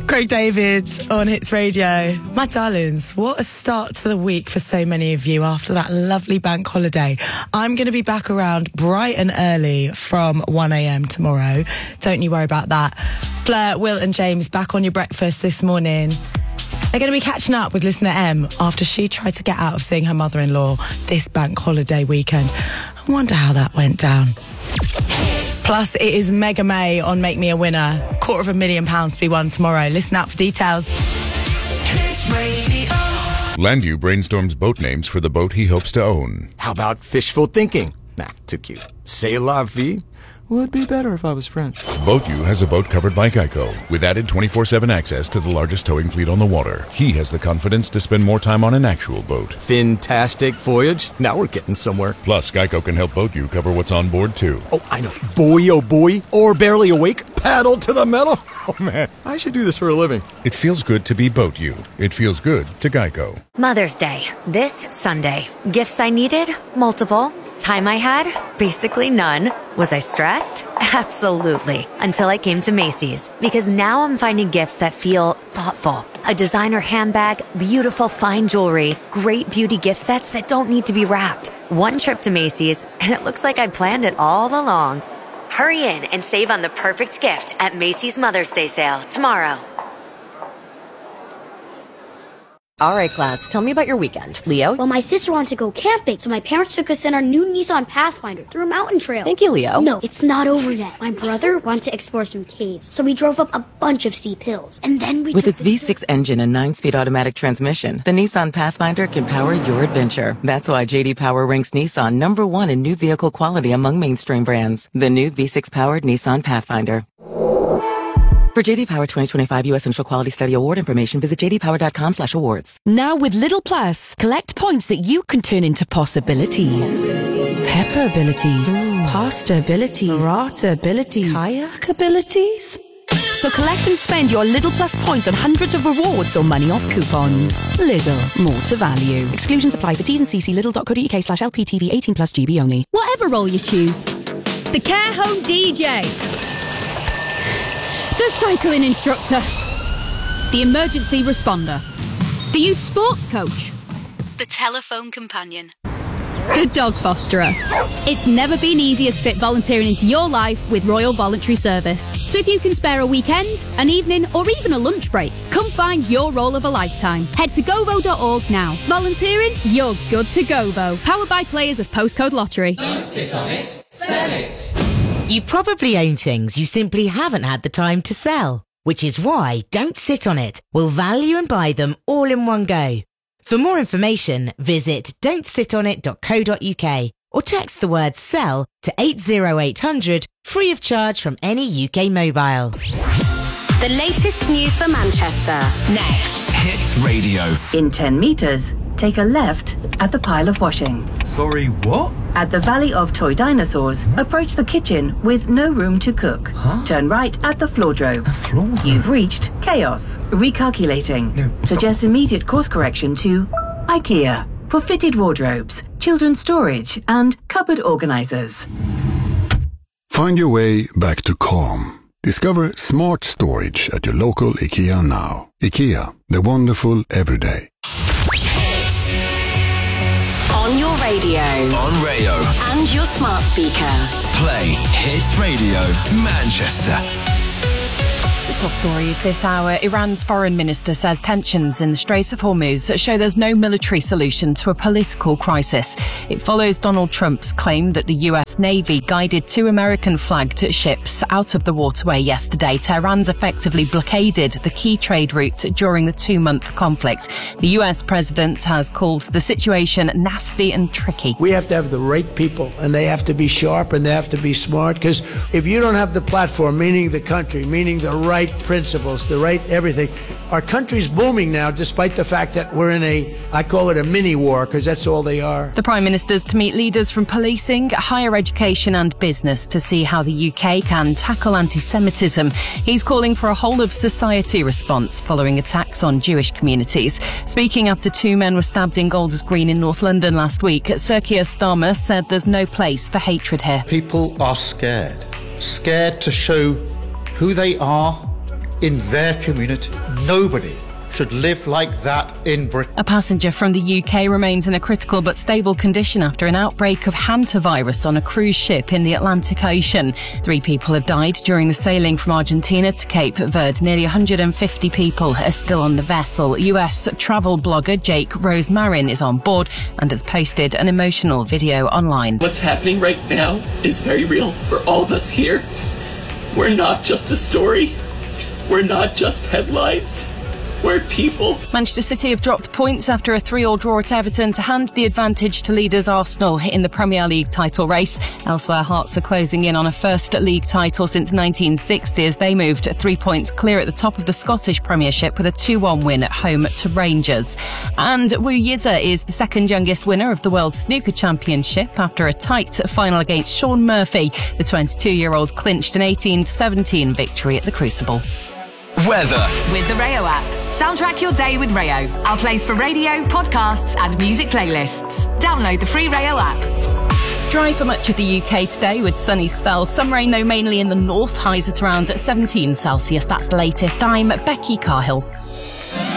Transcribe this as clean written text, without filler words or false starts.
Craig David on Hits Radio. My darlings, what a start to the week for so many of you after that lovely bank holiday. I'm going to be back around bright and early from 1am tomorrow. Don't you worry about that. Fleur, Will and James back on your breakfast this morning. They're going to be catching up with listener M after she tried to get out of seeing her mother-in-law this bank holiday weekend. I wonder how that went down. Plus, it is Mega May on Make Me a Winner. £250,000 to be won tomorrow. Listen out for details. Landu brainstorms boat names for the boat he hopes to own. How about fishful thinking? Nah, too cute. C'est la vie? Would be better if I was French. BoatU has a boat covered by Geico, with added 24/7 access to the largest towing fleet on the water. He has the confidence to spend more time on an actual boat. Fantastic voyage. Now we're getting somewhere. Plus, Geico can help BoatU cover what's on board, too. Oh, I know. Boy, oh boy. Or barely awake. Paddle to the metal. Oh, man. I should do this for a living. It feels good to be BoatU. It feels good to Geico. Mother's Day, this Sunday. Gifts I needed? Multiple. Time I had? Basically none. Was I stressed? Absolutely. Until I came to Macy's. Because now I'm finding gifts that feel thoughtful. A designer handbag, beautiful fine jewelry, great beauty gift sets that don't need to be wrapped. One trip to Macy's, and it looks like I planned it all along. Hurry in and save on the perfect gift at Macy's Mother's Day sale tomorrow. All right, class, tell me about your weekend. Leo? Well, my sister wanted to go camping, so my parents took us in our new Nissan Pathfinder through a mountain trail. Thank you, Leo. No, it's not over yet. My brother wanted to explore some caves, so we drove up a bunch of steep hills. And then we With its V6 engine and 9-speed automatic transmission, the Nissan Pathfinder can power your adventure. That's why J.D. Power ranks Nissan #1 in new vehicle quality among mainstream brands. The new V6-powered Nissan Pathfinder. For JD Power 2025 U.S. Central Quality Study Award information, visit jdpower.com/awards. Now with Lidl Plus, collect points that you can turn into possibilities. Pepper abilities, pasta abilities, burrata abilities, kayak abilities. So collect and spend your Lidl Plus points on hundreds of rewards or money off coupons. Lidl, more to value. Exclusions apply for T's and C's. Lidl.co.uk/LPTV 18+ GB only. Whatever role you choose. The care home DJ. The cycling instructor, the emergency responder, the youth sports coach, the telephone companion, the dog fosterer. It's never been easier to fit volunteering into your life with Royal Voluntary Service. So if you can spare a weekend, an evening, or even a lunch break, come find your role of a lifetime. Head to govo.org now. Volunteering, you're good to Govo. Powered by players of Postcode Lottery. Don't sit on it, sell it. You probably own things you simply haven't had the time to sell, which is why Don't Sit On It will value and buy them all in one go. For more information, visit don'tsitonit.co.uk or text the word SELL to 80800 free of charge from any UK mobile. The latest news for Manchester. Next. Hits Radio. In 10 metres, take a left at the pile of washing. Sorry, what? At the Valley of Toy Dinosaurs, approach the kitchen with no room to cook. Huh? Turn right at the floordrome. Floordrome? You've reached chaos. Recalculating. No. Suggest immediate course correction to IKEA for fitted wardrobes, children's storage, and cupboard organisers. Find your way back to calm. Discover smart storage at your local IKEA now. IKEA, the wonderful everyday. On your radio. On Rayo. And your smart speaker. Play Hits Radio Manchester. The top stories this hour. Iran's foreign minister says tensions in the Strait of Hormuz show there's no military solution to a political crisis. It follows Donald Trump's claim that the US Navy guided 2 American-flagged ships out of the waterway yesterday. Tehran's effectively blockaded the key trade route during the 2-month conflict. The US president has called the situation nasty and tricky. We have to have the right people, and they have to be sharp and they have to be smart, because if you don't have the platform, meaning the country, meaning the right principles, the right everything, our country's booming now, despite the fact that we're in I call it a mini war, because that's all they are. The Prime Minister's to meet leaders from policing, higher education and business to see how the UK can tackle anti-Semitism. He's calling for a whole-of-society response following attacks on Jewish communities. Speaking after 2 men were stabbed in Golders Green in North London last week, Sir Keir Starmer said there's no place for hatred here. People are scared to show who they are in their community. Nobody should live like that in Britain. A passenger from the UK remains in a critical but stable condition after an outbreak of hantavirus on a cruise ship in the Atlantic Ocean. 3 people have died during the sailing from Argentina to Cape Verde. Nearly 150 people are still on the vessel. US travel blogger Jake Rosemarin is on board and has posted an emotional video online. What's happening right now is very real for all of us here. We're not just a story. We're not just headlines. We're people. Manchester City have dropped points after a 3-3 draw at Everton to hand the advantage to leaders Arsenal in the Premier League title race. Elsewhere, Hearts are closing in on a first league title since 1960 as they moved 3 points clear at the top of the Scottish Premiership with a 2-1 win at home to Rangers. And Wu Yiza is the second youngest winner of the World Snooker Championship after a tight final against Shaun Murphy. The 22-year-old clinched an 18-17 victory at the Crucible. Weather. With the Rayo app. Soundtrack your day with Rayo. Our place for radio, podcasts and music playlists. Download the free Rayo app. Dry for much of the UK today with sunny spells. Some rain though mainly in the north. Highs at around 17 Celsius. That's the latest. I'm Becky Carhill.